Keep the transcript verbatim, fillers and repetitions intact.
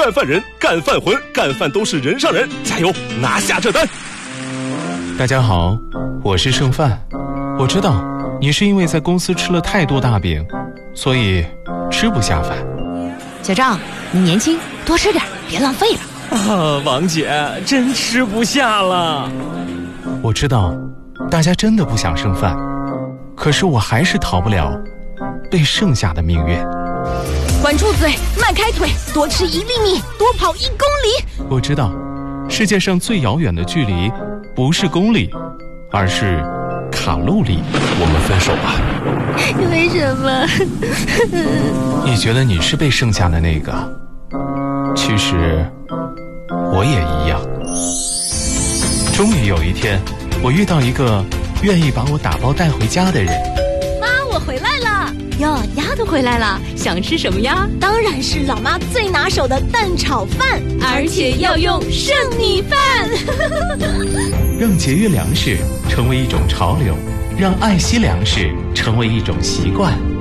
干饭人，干饭魂，干饭都是人上人，加油，拿下这单！ 大家好，我是剩饭。我知道你是因为在公司吃了太多大饼，所以吃不下饭。 小张，你年轻，多吃点，别浪费了。 啊，王姐，真吃不下了。 我知道大家真的不想剩饭，可是我还是逃不了被剩下的命运。 管住嘴，迈开腿，多吃一粒米，多跑一公里。 我知道世界上最遥远的距离不是公里，而是卡路里。 我们分手吧。 为什么？ 你觉得你是被剩下的那个，其实我也一样。终于有一天，我遇到一个愿意把我打包带回家的人。 妈，我回来了。哟，丫头回来了，想吃什么呀？当然是老妈最拿手的蛋炒饭，而且要用剩米饭。 让节约粮食成为一种潮流，让爱惜粮食成为一种习惯。